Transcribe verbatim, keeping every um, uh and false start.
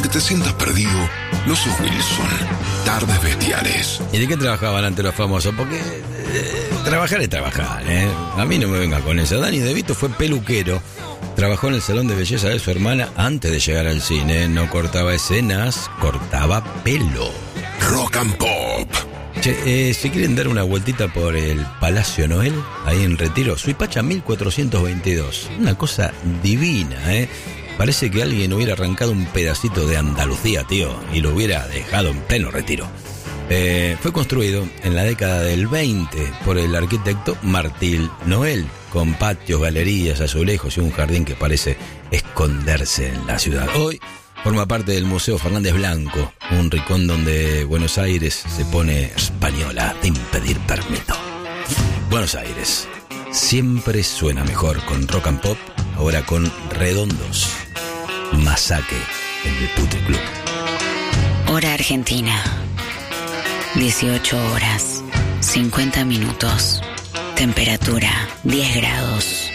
que te sientas perdido, los Wilson, Tardes Bestiales. ¿Y de qué trabajaban antes los famosos? Porque eh, trabajar es trabajar, ¿eh? A mí no me venga con eso. Danny DeVito fue peluquero. Trabajó en el salón de belleza de su hermana antes de llegar al cine. No cortaba escenas, cortaba pelo. Rock and Pop. Che, eh, si quieren dar una vueltita por el Palacio Noel, ahí en Retiro, Suipacha mil cuatrocientos veintidós. Una cosa divina, ¿eh? Parece que alguien hubiera arrancado un pedacito de Andalucía, tío, y lo hubiera dejado en pleno Retiro. Eh, fue construido en la década del veinte por el arquitecto Martín Noel, con patios, galerías, azulejos y un jardín que parece esconderse en la ciudad. Hoy forma parte del Museo Fernández Blanco, un rincón donde Buenos Aires se pone española sin pedir permiso. Buenos Aires siempre suena mejor con Rock and Pop, ahora con Redondos. Masaque en el Putri Club. Hora Argentina. dieciocho horas, cincuenta minutos. Temperatura diez grados.